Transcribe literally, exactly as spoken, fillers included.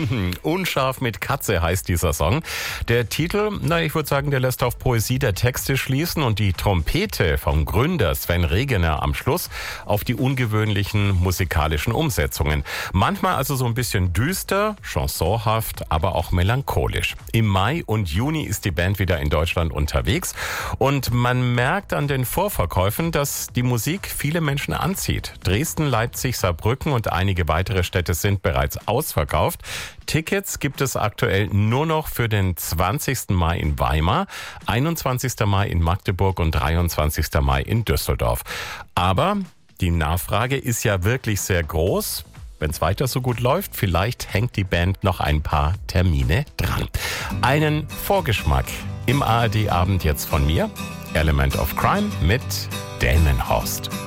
Unscharf mit Katze heißt dieser Song. Der Titel, na, ich würde sagen, der lässt auf Poesie der Texte schließen und die Trompete vom Gründer Sven Regener am Schluss auf die ungewöhnlichen musikalischen Umsetzungen. Manchmal also so ein bisschen düster, chansonhaft, aber auch melancholisch. Im Mai und Juni ist die Band wieder in Deutschland unterwegs und man merkt an den Vorverkäufen, dass die Musik viele Menschen anzieht. Dresden, Leipzig, Saarbrücken und einige weitere Städte sind bereits ausverkauft. Tickets gibt es aktuell nur noch für den zwanzigsten Mai in Weimar, einundzwanzigsten Mai in Magdeburg und dreiundzwanzigsten Mai in Düsseldorf. Aber die Nachfrage ist ja wirklich sehr groß. Wenn es weiter so gut läuft, vielleicht hängt die Band noch ein paar Termine dran. Einen Vorgeschmack im A R D-Abend jetzt von mir. Element of Crime mit Delmenhorst.